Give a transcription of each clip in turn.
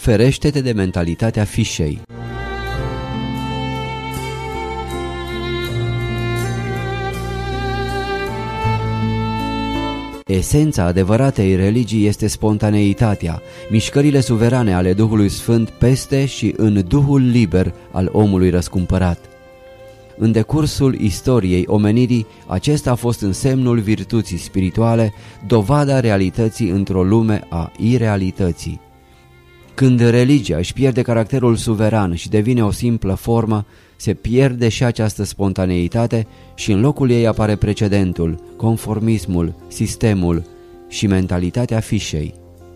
Ferește-te de mentalitatea fișei. Esența adevăratei religii este spontaneitatea, mișcările suverane ale Duhului Sfânt peste și în Duhul liber al omului răscumpărat. În decursul istoriei omenirii, acesta a fost însemnul virtuții spirituale, dovada realității într-o lume a irealității. Când religia își pierde caracterul suveran și devine o simplă formă, se pierde și această spontaneitate și în locul ei apare precedentul, conformismul, sistemul și mentalitatea fișei.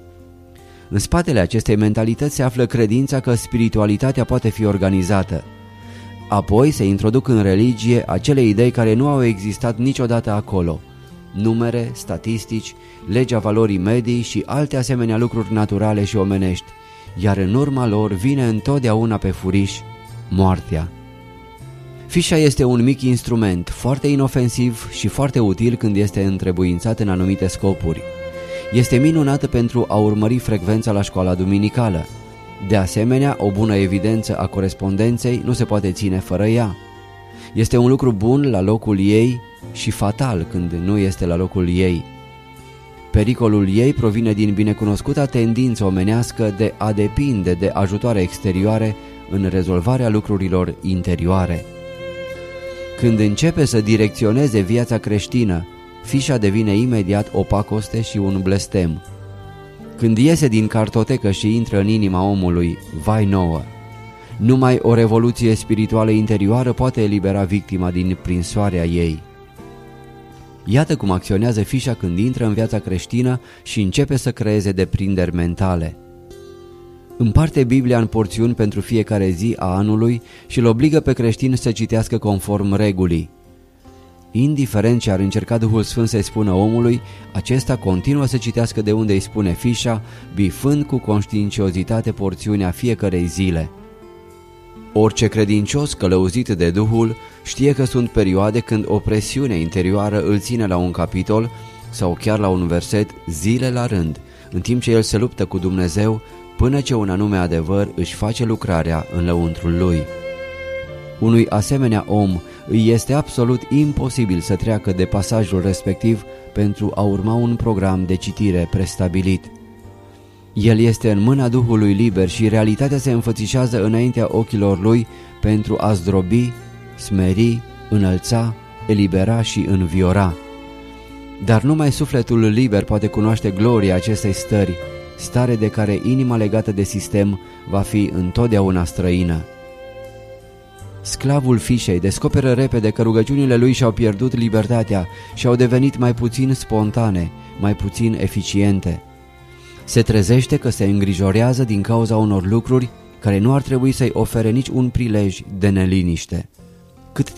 În spatele acestei mentalități se află credința că spiritualitatea poate fi organizată. Apoi se introduc în religie acele idei care nu au existat niciodată acolo: numere, statistici, legea valorii medii și alte asemenea lucruri naturale și omenești, iar în urma lor vine întotdeauna pe furiș moartea. Fișa este un mic instrument, foarte inofensiv și foarte util când este întrebuințat în anumite scopuri. Este minunată pentru a urmări frecvența la școala duminicală. De asemenea, o bună evidență a corespondenței nu se poate ține fără ea. Este un lucru bun la locul ei și fatal când nu este la locul ei. Pericolul ei provine din binecunoscuta tendință omenească de a depinde de ajutoare exterioare în rezolvarea lucrurilor interioare. Când începe să direcționeze viața creștină, fișa devine imediat o pacoste și un blestem. Când iese din cartotecă și intră în inima omului, vai nouă! Numai o revoluție spirituală interioară poate elibera victima din prinsoarea ei. Iată cum acționează fișa când intră în viața creștină și începe să creeze deprinderi mentale. Împarte Biblia în porțiuni pentru fiecare zi a anului și îl obligă pe creștin să citească conform regulii. Indiferent ce ar încerca Duhul Sfânt să-i spună omului, acesta continuă să citească de unde îi spune fișa, bifând cu conștiinciozitate porțiunea fiecărei zile. Orice credincios călăuzit de Duhul știe că sunt perioade când o presiune interioară îl ține la un capitol sau chiar la un verset zile la rând, în timp ce el se luptă cu Dumnezeu până ce un anume adevăr își face lucrarea în lăuntrul lui. Unui asemenea om îi este absolut imposibil să treacă de pasajul respectiv pentru a urma un program de citire prestabilit. El este în mâna Duhului liber și realitatea se înfățișează înaintea ochilor lui pentru a zdrobi, smeri, înălța, elibera și înviora. Dar numai sufletul liber poate cunoaște gloria acestei stări, stare de care inima legată de sistem va fi întotdeauna străină. Sclavul fișei descoperă repede că rugăciunile lui și-au pierdut libertatea și au devenit mai puțin spontane, mai puțin eficiente. Se trezește că se îngrijorează din cauza unor lucruri care nu ar trebui să-i ofere nici un prilej de neliniște.